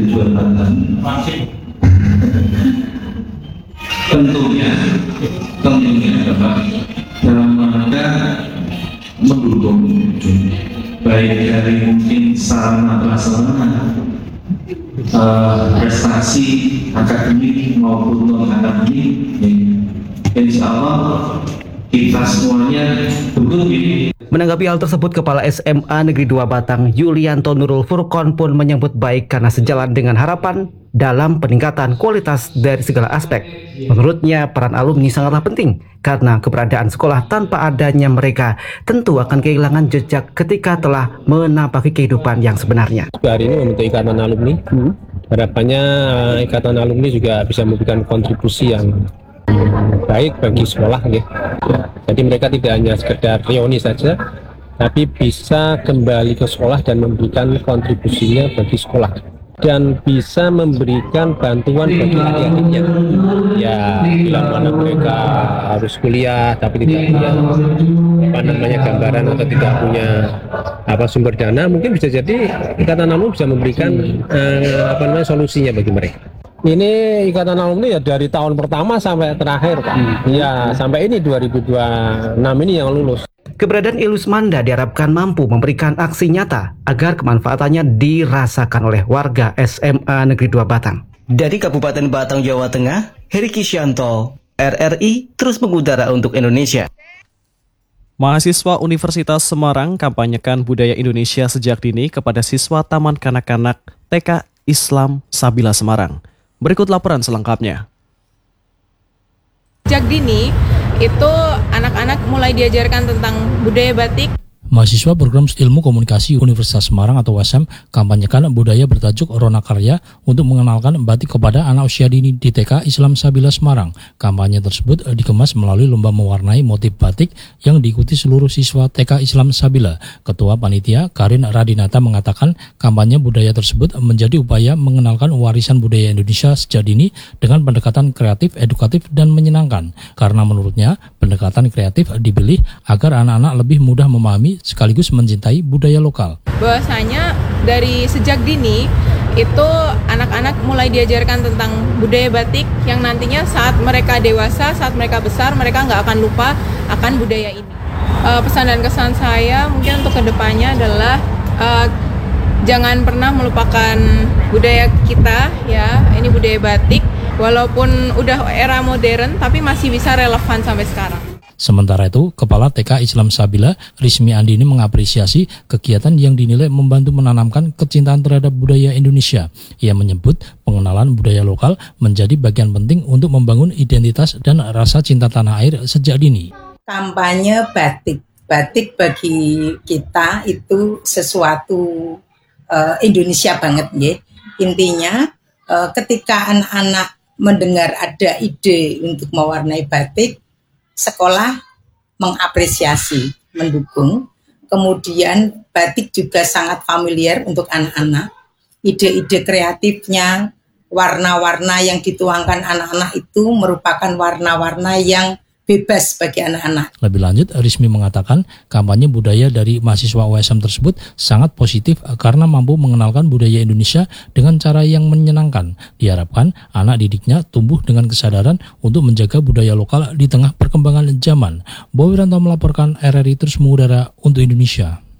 Negeri Dua Batang tentunya Bapak dalam rangka mendukung baik dari mungkin sarana prasarana prestasi akademik maupun non akademik, insya Allah kita semuanya dukung ini. Menanggapi hal tersebut, Kepala SMA Negeri 2 Batang Yulianto Nurul Furqon pun menyambut baik karena sejalan dengan harapan dalam peningkatan kualitas dari segala aspek. Menurutnya, peran alumni sangatlah penting karena keberadaan sekolah tanpa adanya mereka tentu akan kehilangan jejak ketika telah menapaki kehidupan yang sebenarnya. Hari ini membentuk ikatan alumni, harapannya ikatan alumni juga bisa memberikan kontribusi yang baik bagi sekolah, ya. Jadi mereka tidak hanya sekedar reuni saja, tapi bisa kembali ke sekolah dan memberikan kontribusinya bagi sekolah dan bisa memberikan bantuan bagi adik-adiknya. Ya, bila mana mereka harus kuliah tapi tidak punya gambaran atau tidak punya sumber dana, mungkin bisa jadi ikatan alumni bisa memberikan solusinya bagi mereka. Ini ikatan alumni ya dari tahun pertama sampai terakhir, Pak. Ya, sampai ini 2026 ini yang lulus. Keberadaan Ilusmanda diharapkan mampu memberikan aksi nyata agar kemanfaatannya dirasakan oleh warga SMA Negeri 2 Batang. Dari Kabupaten Batang, Jawa Tengah, Heri Kisyanto, RRI terus mengudara untuk Indonesia. Mahasiswa Universitas Semarang kampanyekan budaya Indonesia sejak dini kepada siswa Taman Kanak-Kanak TK Islam Sabila Semarang. Berikut laporan selengkapnya. Sejak dini, itu anak-anak mulai diajarkan tentang budaya batik. Mahasiswa Program Ilmu Komunikasi Universitas Semarang atau USM kampanyekan budaya bertajuk Rona Karya untuk mengenalkan batik kepada anak usia dini di TK Islam Sabila Semarang. Kampanye tersebut dikemas melalui lomba mewarnai motif batik yang diikuti seluruh siswa TK Islam Sabila. Ketua Panitia Karin Radinata mengatakan kampanye budaya tersebut menjadi upaya mengenalkan warisan budaya Indonesia sejak dini dengan pendekatan kreatif, edukatif, dan menyenangkan. Karena menurutnya pendekatan kreatif dipilih agar anak-anak lebih mudah memahami sekaligus mencintai budaya lokal. Bahwasanya dari sejak dini itu anak-anak mulai diajarkan tentang budaya batik yang nantinya saat mereka dewasa, saat mereka besar, mereka nggak akan lupa akan budaya ini. Pesan dan kesan saya mungkin untuk kedepannya adalah jangan pernah melupakan budaya kita, ya. Ini budaya batik, walaupun udah era modern tapi masih bisa relevan sampai sekarang. Sementara itu, Kepala TK Islam Sabila, Rismi Andini mengapresiasi kegiatan yang dinilai membantu menanamkan kecintaan terhadap budaya Indonesia. Ia menyebut pengenalan budaya lokal menjadi bagian penting untuk membangun identitas dan rasa cinta tanah air sejak dini. Kampanye batik. Batik bagi kita itu sesuatu Indonesia banget, ya. Intinya ketika anak-anak mendengar ada ide untuk mewarnai batik, sekolah mengapresiasi, mendukung. Kemudian batik juga sangat familiar untuk anak-anak. Ide-ide kreatifnya, warna-warna yang dituangkan anak-anak itu merupakan warna-warna yang bebas bagi anak-anak. Lebih lanjut, Rismi mengatakan kampanye budaya dari mahasiswa USM tersebut sangat positif karena mampu mengenalkan budaya Indonesia dengan cara yang menyenangkan. Diharapkan anak didiknya tumbuh dengan kesadaran untuk menjaga budaya lokal di tengah perkembangan zaman. Boy Wiranto melaporkan, RRI terus mengudara untuk Indonesia.